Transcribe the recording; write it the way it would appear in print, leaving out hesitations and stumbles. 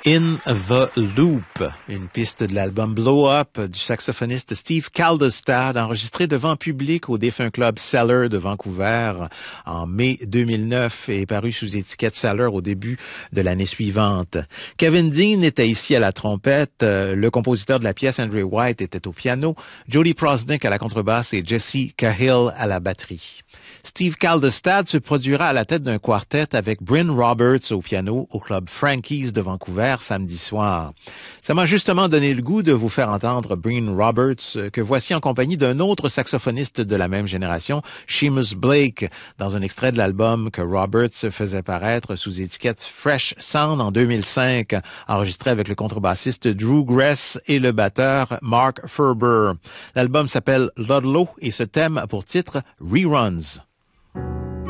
In the Loop, une piste de l'album Blow Up du saxophoniste Steve Kaldestad, enregistré devant public au défunt club Cellar de Vancouver en mai 2009 et paru sous étiquette Cellar au début de l'année suivante. Kevin Dean était ici à la trompette, le compositeur de la pièce Andrew White était au piano, Jody Prosnick à la contrebasse et Jesse Cahill à la batterie. Steve Kaldestad se produira à la tête d'un quartet avec Bryn Roberts au piano au club Frankie's de Vancouver samedi soir. Ça m'a justement donné le goût de vous faire entendre Bryn Roberts, que voici en compagnie d'un autre saxophoniste de la même génération, Seamus Blake, dans un extrait de l'album que Roberts faisait paraître sous étiquette Fresh Sound en 2005, enregistré avec le contrebassiste Drew Gress et le batteur Mark Ferber. L'album s'appelle Ludlow et se thème pour titre Reruns.